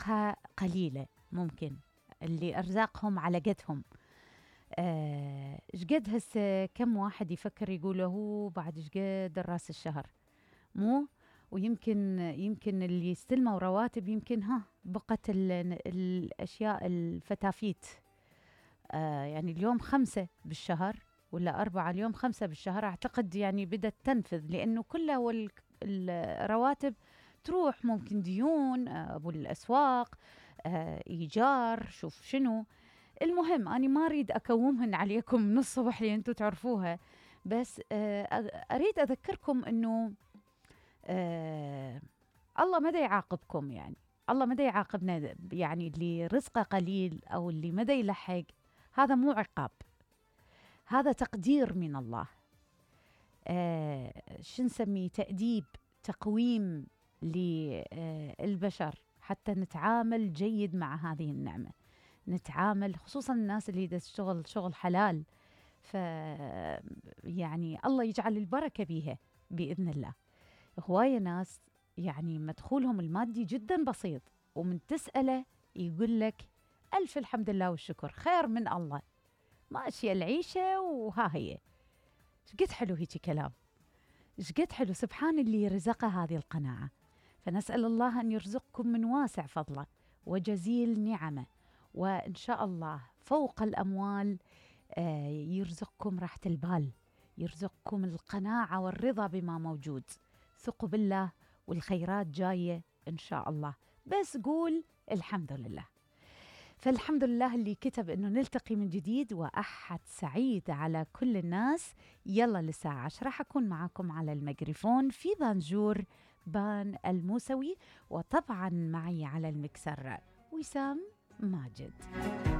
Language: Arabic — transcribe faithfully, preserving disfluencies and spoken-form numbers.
أرزاقها قليلة، ممكن اللي أرزاقهم على قدهم. آه، شقد هسه كم واحد يفكر يقول هو بعد شقد الراس الشهر مو، ويمكن يمكن اللي يستلموا رواتب يمكن ها بقت ال- الأشياء الفتافيت. آه يعني اليوم خمسة بالشهر ولا أربعة، اليوم خمسة بالشهر أعتقد يعني بدأت تنفذ، لأنه كلها وال- الرواتب تروح، ممكن ديون، آه والأسواق، آه إيجار، شوف شنو. المهم أنا ما أريد أكومهن عليكم من الصبح اللي أنتم تعرفوها، بس آه أ- أريد أذكركم أنه آه الله مدى يعاقبكم، يعني الله مدى يعاقبنا، يعني اللي رزقه قليل أو اللي مدى يلحق، هذا مو عقاب، هذا تقدير من الله. آه شو نسميه، تأديب، تقويم للبشر حتى نتعامل جيد مع هذه النعمة، نتعامل خصوصا الناس اللي تشتغل شغل حلال، ف يعني الله يجعل البركة بيها بإذن الله. هواية ناس يعني مدخولهم المادي جدا بسيط، ومن تسأله يقول لك ألف الحمد لله والشكر، خير من الله، ماشية العيشة وها هي. شقد حلو هيك كلام، شقد حلو، سبحان اللي رزقه هذه القناعة. فنسأل الله أن يرزقكم من واسع فضله وجزيل نعمه، وإن شاء الله فوق الأموال آه يرزقكم راحة البال، يرزقكم القناعة والرضا بما موجود. ثقوا بالله والخيرات جاية إن شاء الله، بس قول الحمد لله. فالحمد لله اللي كتب إنه نلتقي من جديد، وأحد سعيد على كل الناس. يلا للساعة عشرة حكون معاكم على الميكروفون في بانجور بان الموسوي، وطبعا معي على المكسر وسام ماجد.